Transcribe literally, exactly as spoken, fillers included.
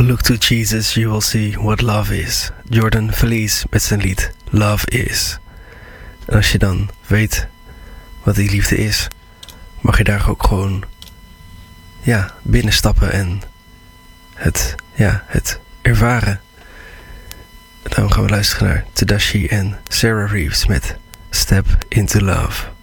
Look to Jesus, you will see what love is. Jordan Feliz met zijn lied Love Is. En als je dan weet wat die liefde is, mag je daar ook gewoon ja, binnenstappen en het, ja, het ervaren. En daarom gaan we luisteren naar Tedashii en Sarah Reeves met Step Into Love.